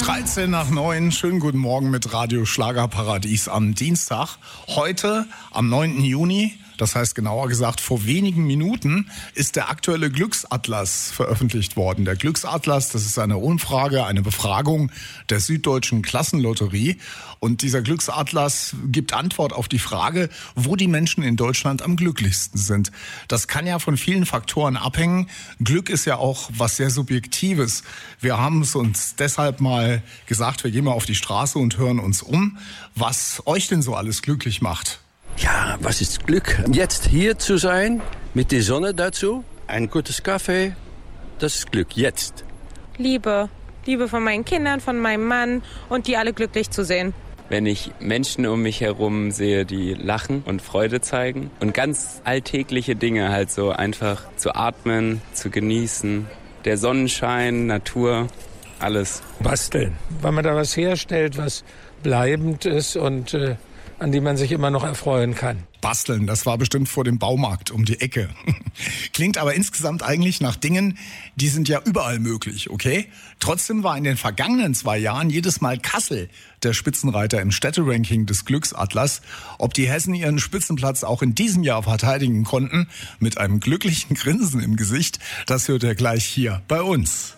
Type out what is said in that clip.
13 nach 9, schönen guten Morgen mit Radio Schlagerparadies am Dienstag. Heute, am 9. Juni, das heißt genauer gesagt vor wenigen Minuten, ist der aktuelle Glücksatlas veröffentlicht worden. Der Glücksatlas, das ist eine Umfrage, eine Befragung der Süddeutschen Klassenlotterie. Und dieser Glücksatlas gibt Antwort auf die Frage, wo die Menschen in Deutschland am glücklichsten sind. Das kann ja von vielen Faktoren abhängen. Glück ist ja auch was sehr Subjektives. Wir haben es uns deshalb mal gesagt, wir gehen mal auf die Straße und hören uns um, was euch denn so alles glücklich macht. Ja, was ist Glück? Jetzt hier zu sein, mit der Sonne dazu, ein gutes Kaffee, das ist Glück, jetzt. Liebe von meinen Kindern, von meinem Mann und die alle glücklich zu sehen. Wenn ich Menschen um mich herum sehe, die lachen und Freude zeigen und ganz alltägliche Dinge halt so einfach zu atmen, zu genießen, der Sonnenschein, Natur, alles. Basteln, weil man da was herstellt, was bleibend ist und an die man sich immer noch erfreuen kann. Basteln, das war bestimmt vor dem Baumarkt um die Ecke. Klingt aber insgesamt eigentlich nach Dingen, die sind ja überall möglich, okay? Trotzdem war in den vergangenen 2 Jahren jedes Mal Kassel der Spitzenreiter im Städteranking des Glücksatlas. Ob die Hessen ihren Spitzenplatz auch in diesem Jahr verteidigen konnten, mit einem glücklichen Grinsen im Gesicht, das hört ihr gleich hier bei uns.